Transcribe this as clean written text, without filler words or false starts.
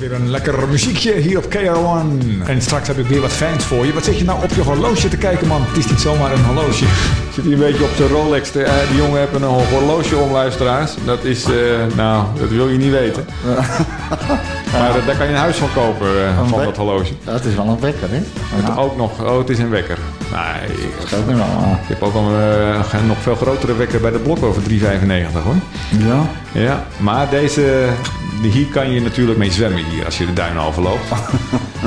weer een lekker muziekje hier op KR1. En straks heb ik weer wat fans voor je. Wat zit je nou op je horloge te kijken, man? Het is niet zomaar een horloge. Zit hier een beetje op zijn Rolex. Die jongen heeft een horloge om, luisteraars. Dat is, dat wil je niet weten. Maar daar kan je een huis van kopen, van dat horloge. Dat is wel een wekker, hè? Ja. Ook nog, het is een wekker. Nee, ik heb ook al nog veel grotere wekker bij de Blokko voor €3,95, hoor. Ja? Ja, maar hier kan je natuurlijk mee zwemmen hier als je de duinen overloopt.